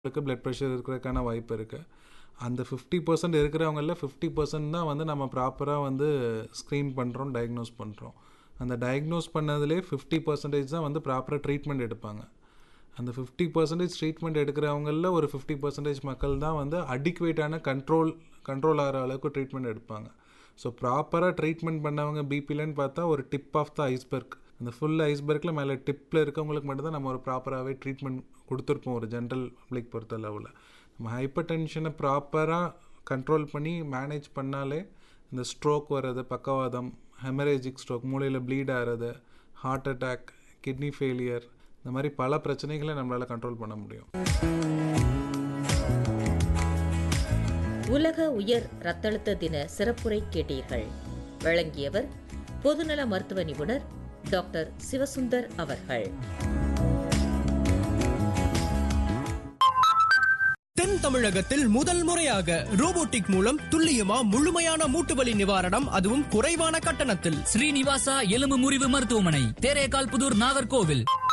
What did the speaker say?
Blood pressure இருக்கிறதுக்கான வாய்ப்பு இருக்குது. அந்த 50% இருக்கிறவங்களில் 50% தான் வந்து நம்ம ப்ராப்பராக வந்து ஸ்க்ரீன் பண்ணுறோம், டயக்னோஸ் பண்ணுறோம். அந்த டயக்னோஸ் பண்ணதுலே 50% தான் வந்து ப்ராப்பராக ட்ரீட்மெண்ட் எடுப்பாங்க. அந்த 50% ட்ரீட்மெண்ட் எடுக்கிறவங்களில் ஒரு 50% மக்கள் தான் வந்து அடிக்குவேட்டான கண்ட்ரோல் ஆகிற அளவுக்கு ட்ரீட்மெண்ட் எடுப்பாங்க. ஸோ ப்ராப்பராக ட்ரீட்மெண்ட் பண்ணவங்க பிபிலன்னு பார்த்தா ஒரு டிப் ஆஃப் த ஐஸ்பர்க். அந்த ஃபுல் ஐஸ்பர்க்கில் மேலே டிப்பில் இருக்கவங்களுக்கு மட்டும்தான் நம்ம ஒரு ப்ராப்பராகவே ட்ரீட்மெண்ட் கொடுத்துருப்போம் ஒரு ஜென்ரல் பப்ளிக் பொறுத்த லெவலில். நம்ம ஹைப்பர் டென்ஷனை ப்ராப்பராக கண்ட்ரோல் பண்ணி மேனேஜ் பண்ணாலே இந்த ஸ்ட்ரோக் வர்றது, பக்கவாதம், ஹெமரேஜிக் ஸ்ட்ரோக், மூளையில் ப்ளீட் ஆகிறது, ஹார்ட் அட்டாக், கிட்னி ஃபெயிலியர், இந்த மாதிரி பல பிரச்சனைகளை நம்மளால் கண்ட்ரோல் பண்ண முடியும். உலக உயர் இரத்த அழுத்த தின சிறப்புரை கேட்டீர்கள். வழங்கியவர் பொதுநல மருத்துவ நிபுணர் டாக்டர் சிவசுந்தர் அவர்கள். தென் தமிழகத்தில் முதல் முறையாக ரோபோட்டிக் மூலம் துல்லியமா முழுமையான மூட்டுவலி நிவாரணம், அதுவும் குறைவான கட்டணத்தில். ஸ்ரீனிவாசா எலும்பு முறிவு மருத்துவமனை, தேரேகால் புதூர், நாகர்கோவில்.